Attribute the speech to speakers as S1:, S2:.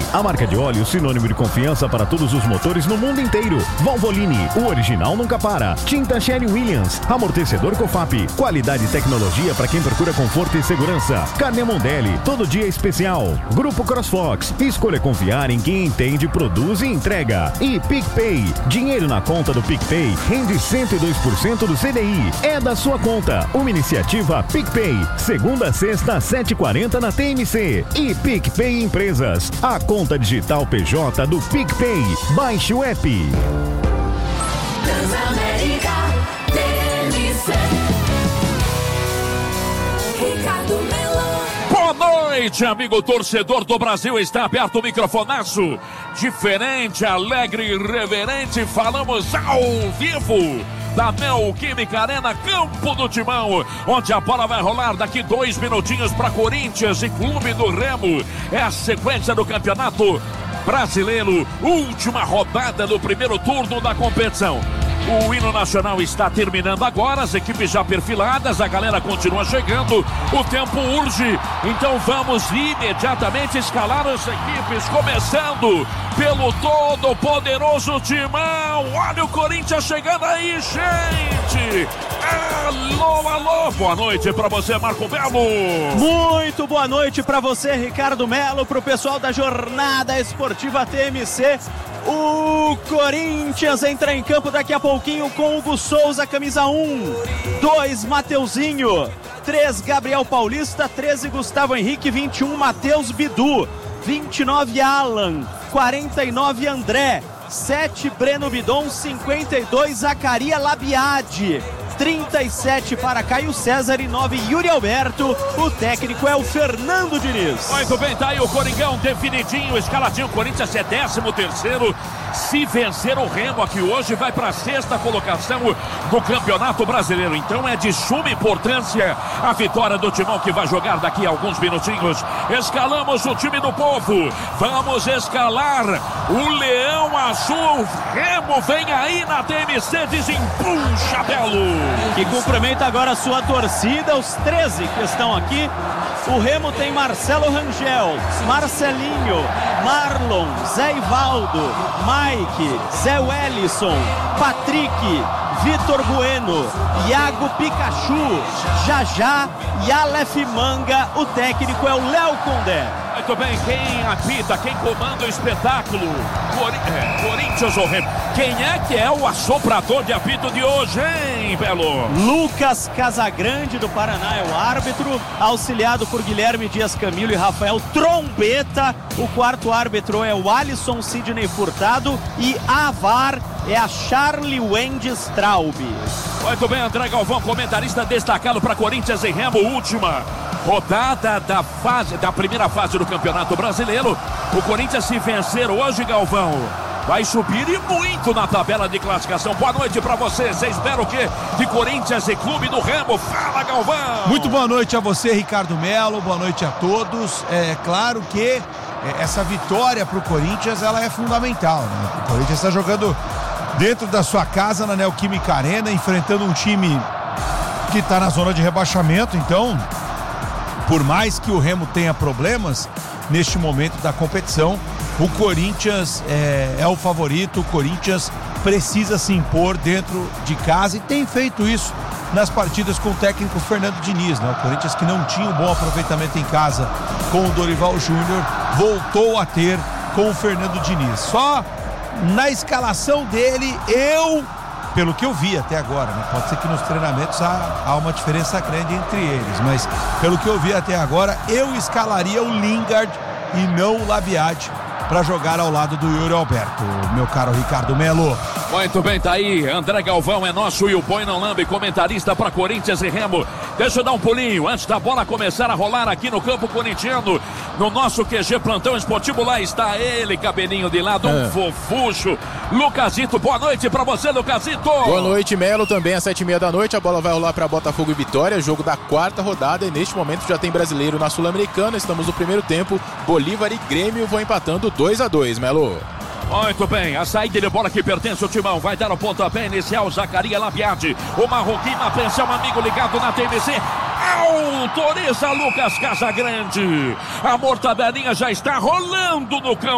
S1: a marca de óleo sinônimo de confiança para todos os motores no mundo inteiro. Valvoline, o original nunca para. Tinta Sherwin-Williams, amortecedor Cofap, qualidade e tecnologia para quem procura conforto e segurança. Carne Mondelli, todo dia especial. Grupo CrossFox, escolha confiar em quem entende, produz e entrega. E PicPay, dinheiro na conta do PicPay rende 102% do CDI. É da sua conta. Uma iniciativa PicPay, segunda a sexta, 7h40 na TMC. E PicPay Empresas, a conta digital PJ do PicPay. Baixe o app.
S2: Transamérica, TMC. Ricardo Melo.
S3: Boa noite, amigo torcedor do Brasil. Está aberto o microfonaço. Diferente, alegre e irreverente. Falamos ao vivo da Neoquímica Arena, campo do Timão, onde a bola vai rolar daqui 2 minutinhos para Corinthians e Clube do Remo. É a sequência do Campeonato Brasileiro, última rodada do primeiro turno da competição. O hino nacional está terminando agora, as equipes já perfiladas, a galera continua chegando, o tempo urge, então vamos imediatamente escalar as equipes, começando pelo todo poderoso Timão. Olha o Corinthians chegando aí, gente! Alô, alô! Boa noite para você, Marco Melo!
S4: Muito boa noite para você, Ricardo Melo, para o pessoal da Jornada Esportiva TMC. O Corinthians entra em campo daqui a pouquinho com Hugo Souza, camisa 1, 2, Mateuzinho, 3, Gabriel Paulista, 13, Gustavo Henrique, 21, Matheus Bidu, 29, Alan, 49, André, 7, Breno Bidon, 52, Zacaria Labiade, 37 para Caio César e 9, Yuri Alberto. O técnico é o Fernando Diniz.
S3: Muito bem, tá aí o Coringão definidinho, escaladinho. O Corinthians é 13º. Se vencer o Remo aqui hoje, vai para a 6ª colocação do Campeonato Brasileiro. Então é de suma importância a vitória do Timão, que vai jogar daqui a alguns minutinhos. Escalamos o time do povo. Vamos escalar o Leão Azul. Remo vem aí na TMC, desempuxa Belo.
S4: Que cumprimenta agora a sua torcida, os 13 que estão aqui. O Remo tem Marcelo Rangel, Marcelinho, Marlon, Zé Ivaldo, Mike, Zé Wellison, Patrick, Vitor Bueno, Iago Pikachu, Jajá e Aleph Manga. O técnico é o Léo Condé.
S3: Muito bem, quem apita, quem comanda o espetáculo? Corinthians ou Remo? Quem é que é o assoprador de apito de hoje, hein, Belo?
S4: Lucas Casagrande, do Paraná, é o árbitro, auxiliado por Guilherme Dias Camilo e Rafael Trombeta. O quarto árbitro é o Alisson Sidney Furtado e a VAR é a Charlie Wendy Straub.
S3: Muito bem, André Galvão, comentarista destacado para Corinthians e Remo, última rodada da primeira fase do Campeonato Brasileiro. O Corinthians, se vencer hoje, Galvão, vai subir e muito na tabela de classificação. Boa noite pra você. Você espera o quê de Corinthians e Clube do Remo? Fala, Galvão!
S5: Muito boa noite a você, Ricardo Melo. Boa noite a todos. É claro que essa vitória pro Corinthians, ela é fundamental, né? O Corinthians está jogando dentro da sua casa, na Neoquímica Arena, enfrentando um time que está na zona de rebaixamento. Então, por mais que o Remo tenha problemas neste momento da competição, o Corinthians é o favorito. O Corinthians precisa se impor dentro de casa e tem feito isso nas partidas com o técnico Fernando Diniz, né? O Corinthians, que não tinha um bom aproveitamento em casa com o Dorival Júnior, voltou a ter com o Fernando Diniz. Só na escalação dele, pelo que eu vi até agora, né? Pode ser que nos treinamentos há uma diferença grande entre eles, mas pelo que eu vi até agora, eu escalaria o Lingard e não o Labiade para jogar ao lado do Yuri Alberto, meu caro Ricardo Melo.
S3: Muito bem, tá aí, André Galvão é nosso e o Boi não lambe, comentarista para Corinthians e Remo. Deixa eu dar um pulinho antes da bola começar a rolar aqui no campo corintiano, no nosso QG Plantão Esportivo. Lá está ele, cabelinho de lado, um fofucho, Lucasito. Boa noite para você, Lucasito.
S6: Boa noite, Melo. Também às 7h30 da noite a bola vai rolar para Botafogo e Vitória, jogo da 4ª rodada, e neste momento já tem brasileiro na Sul-Americana. Estamos no primeiro tempo, Bolívar e Grêmio vão empatando 2-2, Melo.
S3: Muito bem, a saída de bola que pertence ao Timão, vai dar o pontapé inicial, Zacaria Labiade, o Marroquim, atenção, amigo ligado na TMC, autoriza Lucas Casagrande, a mortadelinha já está rolando no campo.